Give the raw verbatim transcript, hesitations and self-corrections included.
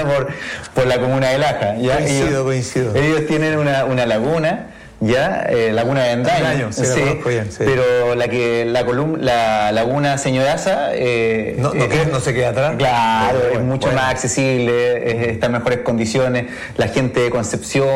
por, por la comuna de Laja. ¿Ya? Coincido, ellos, coincido. Ellos tienen una, una laguna, ya, eh, Laguna de Andaño, Andaño, sí, sí, la conozco bien, sí. pero la que la colum la laguna Señoraza eh, No, no, eh, queda- no se queda atrás. claro, Bueno, es mucho bueno. más accesible, es- está en mejores condiciones, la gente de Concepción